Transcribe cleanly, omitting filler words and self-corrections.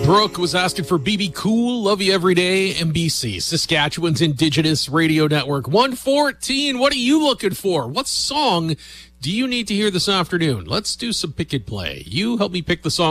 Brooke was asking for BB Cool, Love You Every Day, MBC, Saskatchewan's Indigenous Radio Network. 114, what are you looking for? What song do you need to hear this afternoon? Let's do some pick and play. You help me pick the song